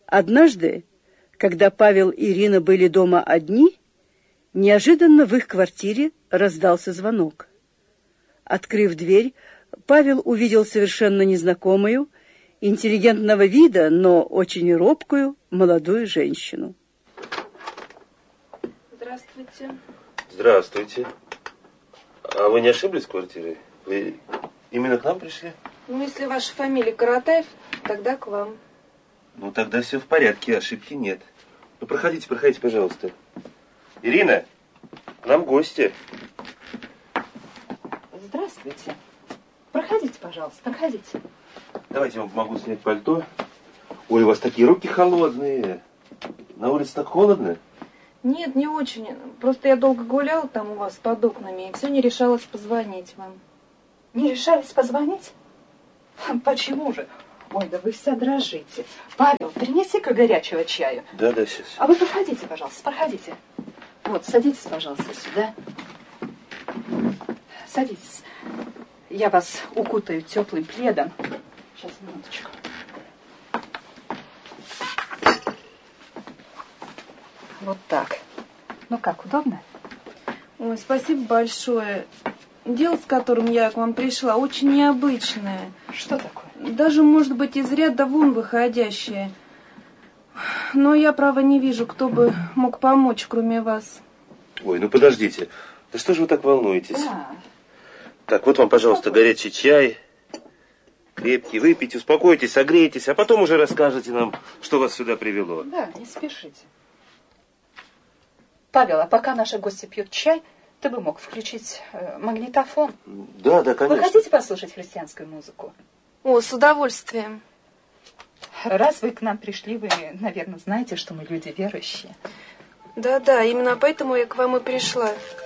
Однажды, когда Павел и Ирина были дома одни, неожиданно в их квартире раздался звонок. Открыв дверь, Павел увидел совершенно незнакомую, интеллигентного вида, но очень робкую молодую женщину. Здравствуйте. Здравствуйте. А вы не ошиблись квартирой? Вы именно к нам пришли? Ну, если ваша фамилия Каратаев, тогда к вам. Ну, тогда все в порядке, ошибки нет. Ну, проходите, проходите, пожалуйста. Ирина, к нам гости. Здравствуйте. Проходите, пожалуйста, проходите. Давайте я вам помогу снять пальто. Ой, у вас такие руки холодные. На улице так холодно? Нет, не очень. Просто я долго гуляла там у вас под окнами и все не решалась позвонить вам. Не решались позвонить? Почему же? Ой, да вы вся дрожите. Павел, принеси-ка горячего чаю. Да, сейчас. А вы проходите, пожалуйста, проходите. Вот, садитесь, пожалуйста, сюда. Садитесь. Я вас укутаю теплым пледом. Сейчас, минуточку. Вот так. Ну как, удобно? Ой, спасибо большое. Дело, с которым я к вам пришла, очень необычное. Что такое? Даже, может быть, из ряда вон выходящее. Но я, право, не вижу, кто бы мог помочь, кроме вас. Ой, ну подождите. Да что же вы так волнуетесь? Да. Так, вот вам, пожалуйста, горячий чай. Крепкий, выпейте, успокойтесь, согрейтесь, а потом уже расскажете нам, что вас сюда привело. Да, не спешите. Павел, а пока наши гости пьют чай, ты бы мог включить магнитофон. Да, да, конечно. Вы хотите послушать христианскую музыку? О, с удовольствием. Раз вы к нам пришли, вы, наверное, знаете, что мы люди верующие. Да-да, именно поэтому я к вам и пришла.